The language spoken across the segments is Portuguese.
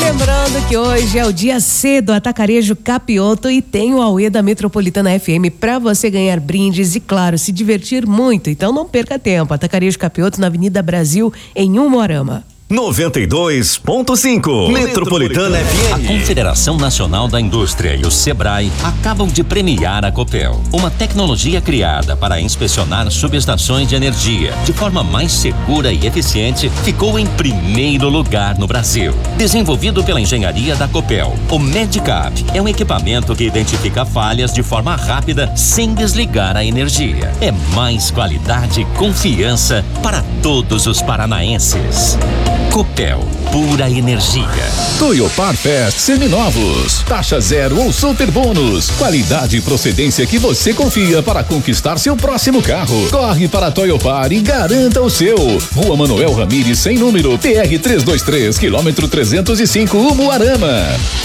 Lembrando que hoje é o dia C do Atacarejo Capioto e tem o Auê da Metropolitana FM para você ganhar brindes e, claro, se divertir muito. Então não perca tempo. Atacarejo Capioto na Avenida Brasil, em Umuarama. 92.5 Metropolitana FM. A Confederação Nacional da Indústria e o Sebrae acabam de premiar a Copel, uma tecnologia criada para inspecionar subestações de energia de forma mais segura e eficiente. Ficou em primeiro lugar no Brasil. Desenvolvido pela engenharia da Copel, o Medicap é um equipamento que identifica falhas de forma rápida sem desligar a energia. É mais qualidade e confiança para todos os paranaenses. Copel, pura energia. Toyopar Fest seminovos. Taxa zero ou super bônus. Qualidade e procedência que você confia para conquistar seu próximo carro. Corre para a Toyopar e garanta o seu. Rua Manuel Ramires, sem número, TR 323, quilômetro 305, Umuarama.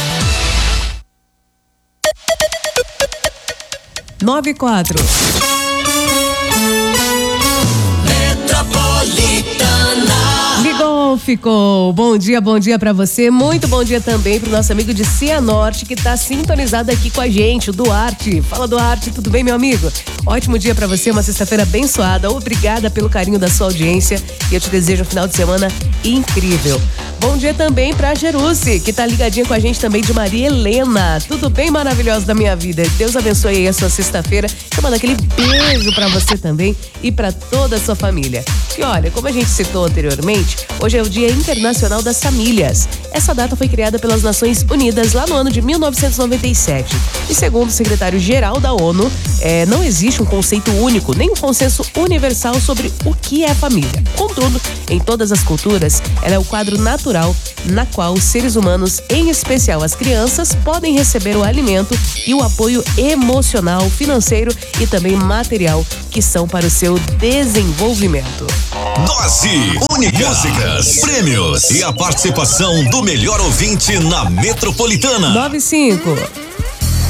94. Ligou, ficou. Bom dia pra você. Muito bom dia também pro nosso amigo de Cianorte que tá sintonizado aqui com a gente, o Duarte. Fala, Duarte, tudo bem, meu amigo? Ótimo dia pra você, uma sexta-feira abençoada. Obrigada pelo carinho da sua audiência e eu te desejo um final de semana incrível. Bom dia também pra Jerusi, que tá ligadinha com a gente também, de Maria Helena. Tudo bem, maravilhosa da minha vida? Deus abençoe aí a sua sexta-feira. Eu mando aquele beijo pra você também e pra toda a sua família. E olha, como a gente citou anteriormente, hoje é o Dia Internacional das Famílias. Essa data foi criada pelas Nações Unidas lá no ano de 1997. E segundo o secretário-geral da ONU, não existe um conceito único, nem um consenso universal sobre o que é família. Contudo, em todas as culturas, ela é o quadro natural na qual os seres humanos, em especial as crianças, podem receber o alimento e o apoio emocional, financeiro e também material que são para o seu desenvolvimento. Dose única, músicas, prêmios e a participação do melhor ouvinte na Metropolitana. 95.